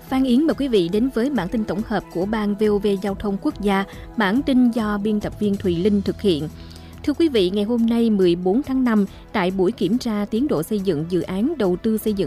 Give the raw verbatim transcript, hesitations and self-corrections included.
Phan Yến mời quý vị đến với bản tin tổng hợp của Ban vê o vê Giao thông Quốc gia, bản tin do biên tập viên Thùy Linh thực hiện. Thưa quý vị, ngày hôm nay mười bốn tháng năm, tại buổi kiểm tra tiến độ xây dựng dự án đầu tư xây dựng